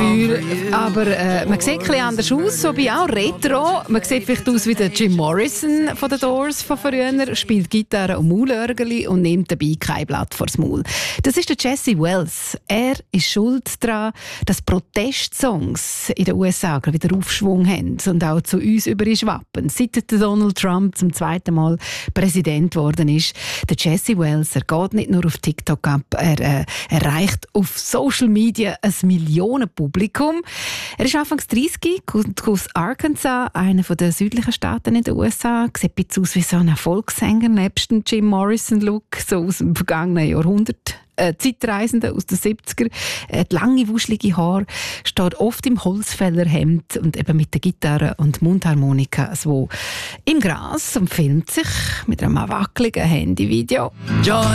Gefühl. Aber man sieht ein bisschen anders aus, so wie auch Retro. Man sieht vielleicht aus wie der Jim Morrison von den Doors von früher, spielt Gitarre und Maulörgeli und nimmt dabei kein Blatt vors Maul. Das ist der Jesse Wells. Er ist schuld daran, dass Protestsongs in den USA wieder Aufschwung haben und auch zu uns überschwappen. Seit Donald Trump zum zweiten Mal Präsident geworden ist, der Jesse Wells, er geht nicht nur auf TikTok ab, er erreicht auf Social Media ein Millionenpublikum. Er ist anfangs 30, kommt aus Arkansas, einer der südlichen Staaten in den USA. Sieht ein bisschen aus wie so ein Erfolgssänger, nebst dem Jim Morrison-Look, so aus dem vergangenen Jahrhundert. Zeitreisende aus den 70er, hat lange, wuschelige Haare, steht oft im Holzfällerhemd und eben mit der Gitarre und Mundharmonika so im Gras und filmt sich mit einem wackeligen Handyvideo.